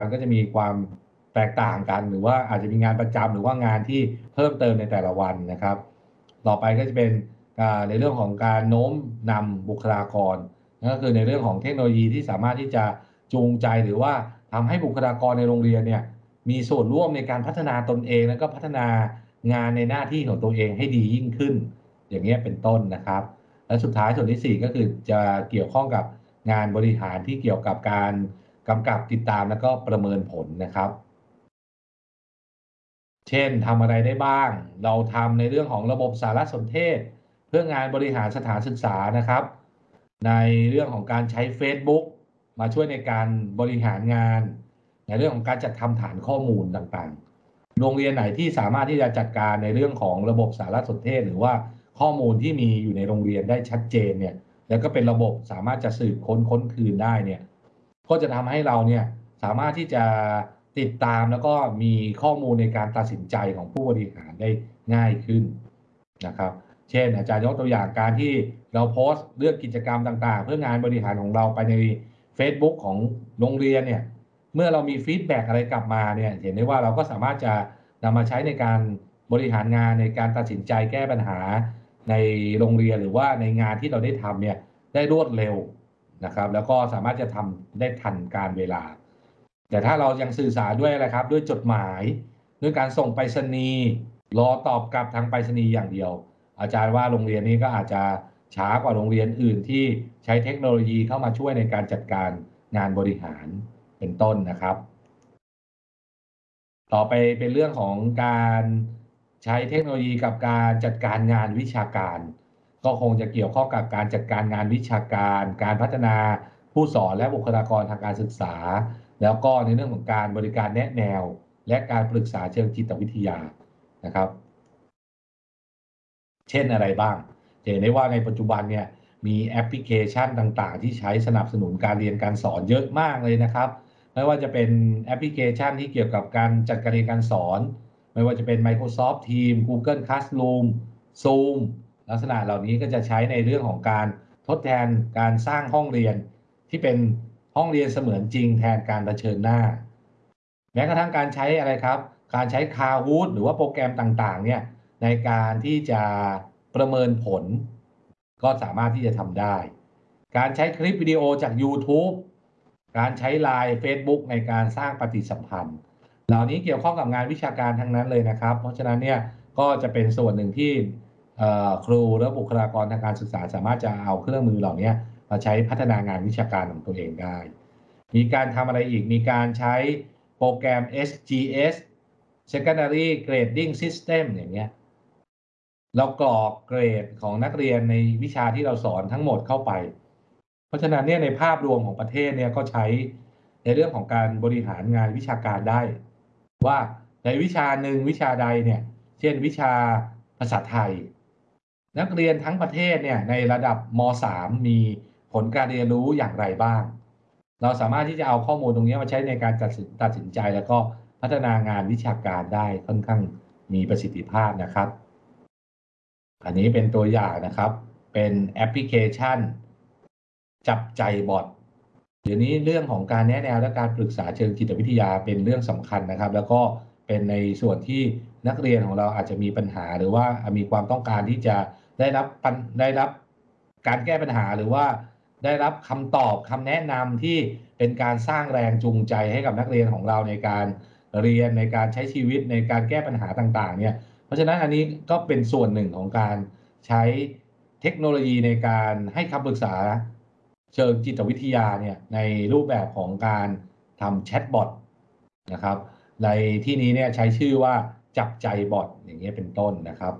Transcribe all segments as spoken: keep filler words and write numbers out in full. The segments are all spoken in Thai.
มันก็จะมีความแตกต่างกันหรือว่าอาจจะมีงานประจำหรือว่างานที่เพิ่มเติมในแต่ละวันนะครับต่อไปก็จะเป็นในเรื่องของการโน้มนำบุคลากรนั่นก็คือในเรื่องของเทคโนโลยีที่สามารถที่จะจูงใจหรือว่าทำให้บุคลากรในโรงเรียนเนี่ยมีส่วนร่วมในการพัฒนาตนเองแล้วก็พัฒนางานในหน้าที่ของตัวเองให้ดียิ่งขึ้นอย่างนี้เป็นต้นนะครับและสุดท้ายส่วนที่สี่ก็คือจะเกี่ยวข้องกับงานบริหารที่เกี่ยวกับการกำกับติดตามแล้วก็ประเมินผลนะครับเช่นทำอะไรได้บ้างเราทำในเรื่องของระบบสารสนเทศเพื่องานบริหารสถานศึกษานะครับในเรื่องของการใช้ Facebook มาช่วยในการบริหารงานในเรื่องของการจัดทำฐานข้อมูลต่างๆโรงเรียนไหนที่สามารถที่จะจัดการในเรื่องของระบบสารสนเทศหรือว่าข้อมูลที่มีอยู่ในโรงเรียนได้ชัดเจนเนี่ยแล้วก็เป็นระบบสามารถจะสืบค้นค้นคืนได้เนี่ยก็จะทำให้เราเนี่ยสามารถที่จะติดตามแล้วก็มีข้อมูลในการตัดสินใจของผู้บริหารได้ง่ายขึ้นนะครับเช่นอาจารย์ยกตัวอย่างการที่เราโพสต์เรื่องกิจกรรมต่างๆเพื่องานบริหารของเราไปใน Facebook ของโรงเรียนเนี่ยเมื่อเรามีฟีดแบ็กอะไรกลับมาเนี่ยเห็นได้ว่าเราก็สามารถจะนำมาใช้ในการบริหารงานในการตัดสินใจแก้ปัญหาในโรงเรียนหรือว่าในงานที่เราได้ทำเนี่ยได้รวดเร็วนะครับแล้วก็สามารถจะทำได้ทันการเวลาแต่ถ้าเรายังสื่อสารด้วยอะไรครับด้วยจดหมายด้วยการส่งไปรษณีย์รอตอบกลับทางไปรษณีย์อย่างเดียวอาจารย์ว่าโรงเรียนนี้ก็อาจจะช้ากว่าโรงเรียนอื่นที่ใช้เทคโนโลยีเข้ามาช่วยในการจัดการงานบริหารเป็นต้นนะครับต่อไปเป็นเรื่องของการใช้เทคโนโลยีกับการจัดการงานวิชาการก็คงจะเกี่ยวข้องกับการจัดการงานวิชาการการพัฒนาผู้สอนและบุคลากรทางการศึกษาแล้วก็ในเรื่องของการบริการแนะแนวและการปรึกษาเชิงจิตวิทยานะครับเช่นอะไรบ้างเห็นได้ว่าในปัจจุบันเนี่ยมีแอปพลิเคชันต่างๆที่ใช้สนับสนุนการเรียนการสอนเยอะมากเลยนะครับไม่ว่าจะเป็นแอปพลิเคชันที่เกี่ยวกับการจัดการเรียนการสอนไม่ว่าจะเป็น Microsoft Teams Google Classroom Zoom ลักษณะเหล่านี้ก็จะใช้ในเรื่องของการทดแทนการสร้างห้องเรียนที่เป็นห้องเรียนเสมือนจริงแทนการเผชิญหน้าแม้กระทั่งการใช้อะไรครับการใช้ Kahoot หรือว่าโปรแกรมต่างๆเนี่ยในการที่จะประเมินผลก็สามารถที่จะทำได้การใช้คลิปวิดีโอจาก YouTube การใช้ ไลน์ Facebook ในการสร้างปฏิสัมพันธ์เหล่านี้เกี่ยวข้องกับงานวิชาการทั้งนั้นเลยนะครับเพราะฉะนั้นเนี่ยก็จะเป็นส่วนหนึ่งที่ครูและบุคลากรทางการศึกษาสามารถจะเอาเครื่องมือเหล่านี้มาใช้พัฒนางานวิชาการของตัวเองได้มีการทำอะไรอีกมีการใช้โปรแกรม เอส จี เอส Secondary Grading System อย่างเงี้ยเรากรอกเกรดของนักเรียนในวิชาที่เราสอนทั้งหมดเข้าไปเพราะฉะนั้นเนี่ยในภาพรวมของประเทศเนี่ยก็ใช้ในเรื่องของการบริหารงานวิชาการได้ว่าในวิชาหนึ่งวิชาใดเนี่ยเช่นวิชาภาษาไทยนักเรียนทั้งประเทศเนี่ยในระดับม สาม มีผลการเรียนรู้อย่างไรบ้างเราสามารถที่จะเอาข้อมูลตรงนี้มาใช้ในการตัดสินตัดสินใจแล้วก็พัฒนางานวิชาการได้ค่อนข้างมีประสิทธิภาพนะครับอันนี้เป็นตัวอย่างนะครับเป็นแอปพลิเคชันจับใจบอทเดี๋ยวนี้เรื่องของการแนะแนวและการปรึกษาเชิงจิตวิทยาเป็นเรื่องสำคัญนะครับแล้วก็เป็นในส่วนที่นักเรียนของเราอาจจะมีปัญหาหรือว่ามีความต้องการที่จะได้รับได้รับการแก้ปัญหาหรือว่าได้รับคำตอบคำแนะนำที่เป็นการสร้างแรงจูงใจให้กับนักเรียนของเราในการเรียนในการใช้ชีวิตในการแก้ปัญหาต่างๆเนี่ยเพราะฉะนั้นอันนี้ก็เป็นส่วนหนึ่งของการใช้เทคโนโลยีในการให้คำปรึกษาเชิงจิตวิทยาเนี่ยในรูปแบบของการทำแชทบอทนะครับในที่นี้เนี่ยใช้ชื่อว่าจับใจบอทอย่างเงี้ยเป็นต้นนะครับ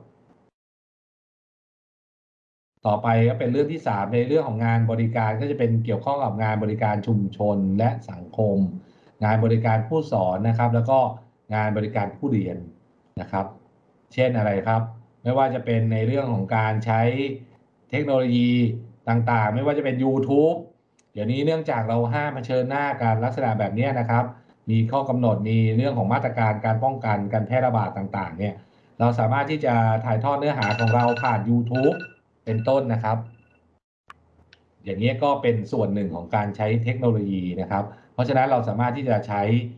ต่อไปก็เป็นเรื่องที่สามในเรื่องของงานบริการก็จะเป็นเกี่ยวข้องกับงานบริการชุมชนและสังคมงานบริการผู้สอนนะครับแล้วก็งานบริการผู้เรียนนะครับเช่นอะไรครับไม่ว่าจะเป็นในเรื่องของการใช้เทคโนโลยีต่างๆไม่ว่าจะเป็น YouTube เดี๋ยวนี้เนื่องจากเราห้ามเผชิญหน้ากันลักษณะแบบนี้นะครับมีข้อกำหนดมีเรื่องของมาตรการการป้องกันการแพร่ระบาดต่างๆเนี่ยเราสามารถที่จะถ่ายทอดเนื้อหาของเราผ่าน YouTube เป็นต้นนะครับอย่างนี้ก็เป็นส่วนหนึ่งของการใช้เทคโนโลยีนะครับเพราะฉะนั้นเราสามารถที่จะใช้